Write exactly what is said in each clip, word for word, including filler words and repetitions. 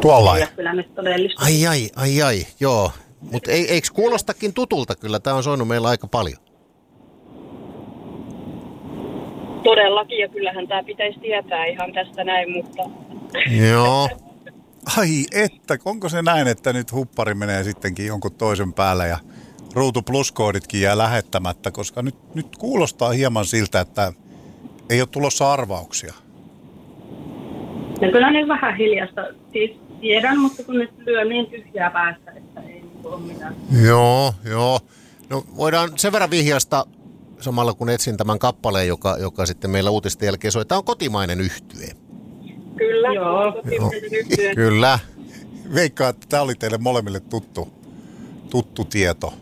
Tuolla. Kyllä nyt todellista. Ai ai, ai ai, joo. Mutta eikö kuulostakin tutulta kyllä? Tämä on soinut meillä aika paljon. Todellakin, ja kyllähän tämä pitäisi tietää ihan tästä näin, mutta... Joo. Ai että, onko se näin, että nyt huppari menee sittenkin jonkun toisen päälle ja Ruutu Plus-kooditkin jää lähettämättä, koska nyt, nyt kuulostaa hieman siltä, että ei ole tulossa arvauksia. No kyllä ne vähän hiljasta. Siis tiedän, mutta kun nyt lyö niin tyhjää päästä, että ei ole mitään. Joo, joo. No voidaan sen verran vihjasta samalla kun etsin tämän kappaleen, joka, joka sitten meillä uutisten jälkeen soi. Tämä on kotimainen yhtye. Kyllä, joo. Kotimainen yhtye. Kyllä. Veikkaa, että tämä oli teille molemmille tuttu, tuttu tieto.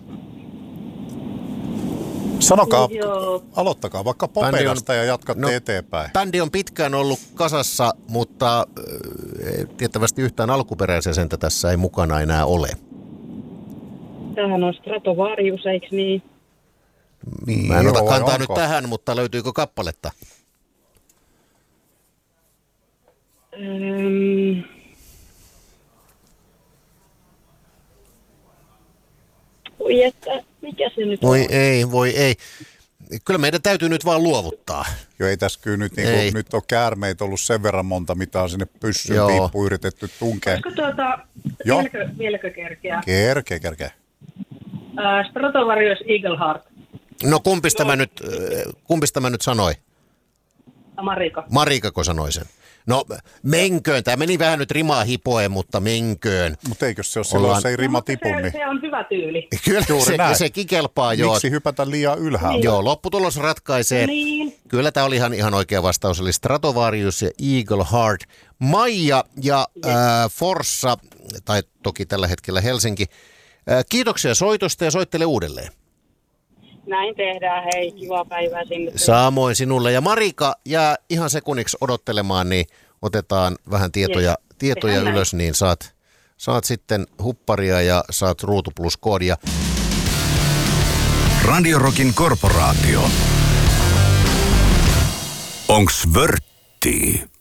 Sanokaa, Joo. aloittakaa vaikka Popedasta ja jatkatte no, eteenpäin. Bändi on pitkään ollut kasassa, mutta äh, tiettävästi yhtään alkuperäisen sentä tässä ei mukana enää ole. Tämähän on Stratovarius, eikö niin? niin Mä en ota kantaa nyt tähän, mutta löytyykö kappaletta? Öm... Voi että, mikä se nyt voi on? Voi ei, voi ei. Kyllä meidän täytyy nyt vaan luovuttaa. Joo, ei tässä kyllä nyt, niin kuin, nyt on käärmeitä ollut sen verran monta, mitä on sinne pyssyyn piippuun yritetty tunkea. Olisiko tuota, vieläkö, vieläkö kerkeä? Kerkeä, kerkeä. Uh, Stratovarius Eagleheart. No kumpis tämä nyt, kumpis tämä nyt sanoi? Marika. Marikako sanoi sen? No menköön, tämä meni vähän nyt rimaa hipoen, mutta menköön. Mutta eikö se ole silloin, Ollaan... se ei rima tipu, se, niin... se on hyvä tyyli. Kyllä se, sekin kelpaa, joo. Miksi hypätä liian ylhäällä? Niin. Joo, lopputulos ratkaisee. Niin. Kyllä tämä oli ihan, ihan oikea vastaus, eli Stratovarius ja Eagleheart. Maija ja yes. äh, Forssa, tai toki tällä hetkellä Helsinki, äh, kiitoksia soitosta ja soittele uudelleen. Näin tehdään, hei, kivaa päivää sinne. Samoin sinulle. Ja Marika jää ihan sekunniksi odottelemaan, niin otetaan vähän tietoja, yes. tietoja ylös, niin saat, saat sitten hupparia ja saat Ruutu Plus-koodia. Radio Rockin korporaatio. Onks vörttii?